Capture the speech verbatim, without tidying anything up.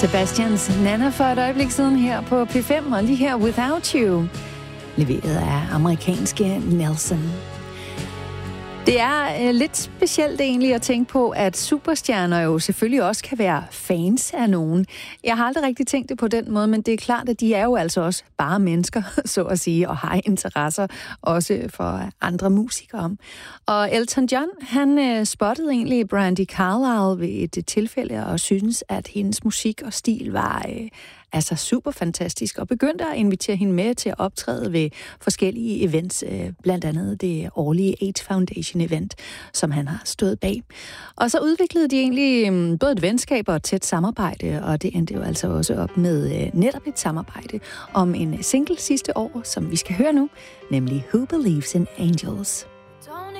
Sebastians Nana for et øjeblik siden her på P fem, og lige her Without You, leveret af amerikanske Nelson. Det er øh, lidt specielt egentlig at tænke på, at superstjerner jo selvfølgelig også kan være fans af nogen. Jeg har aldrig rigtig tænkt det på den måde, men det er klart, at de er jo altså også bare mennesker, så at sige, og har interesser også for andre musikere. Og Elton John, han øh, spottede egentlig Brandi Carlile ved et tilfælde og synes, at hendes musik og stil var øh, altså super fantastisk, og begyndte at invitere hende med til at optræde ved forskellige events, blandt andet det årlige AIDS Foundation event, som han har stået bag. Og så udviklede de egentlig både et venskab og et tæt samarbejde, og det endte jo altså også op med netop et samarbejde om en single sidste år, som vi skal høre nu, nemlig Who Believes in Angels.